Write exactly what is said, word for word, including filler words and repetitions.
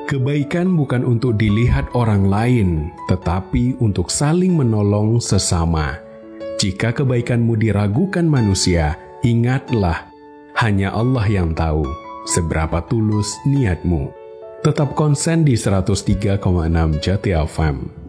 Kebaikan bukan untuk dilihat orang lain, tetapi untuk saling menolong sesama. Jika kebaikanmu diragukan manusia, ingatlah, hanya Allah yang tahu seberapa tulus niatmu. Tetap konsen di seratus tiga koma enam Jati F M.